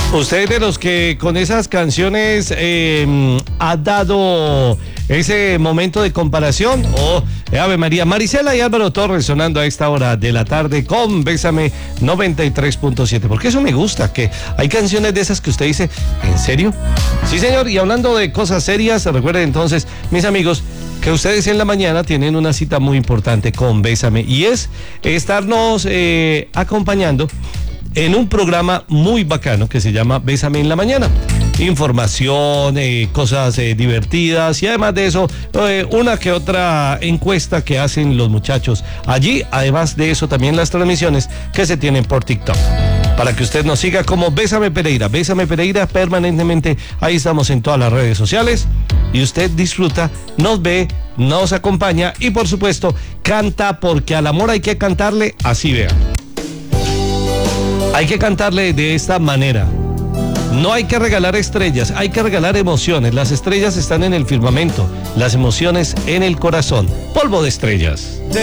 Usted de los que con esas canciones ha dado ese momento de comparación. Ave María, Marisela y Álvaro Torres sonando a esta hora de la tarde con Bésame 93.7. Porque eso me gusta, que hay canciones de esas que usted dice, ¿en serio? Sí, señor, y hablando de cosas serias, recuerden entonces, mis amigos, que ustedes en la mañana tienen una cita muy importante con Bésame y es estarnos acompañando en un programa muy bacano que se llama Bésame en la Mañana. Información, cosas divertidas y además de eso, una que otra encuesta que hacen los muchachos allí. Además de eso, también las transmisiones que se tienen por TikTok. Para que usted nos siga como Bésame Pereira permanentemente. Ahí estamos en todas las redes sociales y usted disfruta, nos ve, nos acompaña y por supuesto canta, porque al amor hay que cantarle así, vea. Hay que cantarle de esta manera. No hay que regalar estrellas, hay que regalar emociones. Las estrellas están en el firmamento, las emociones en el corazón. Polvo de estrellas.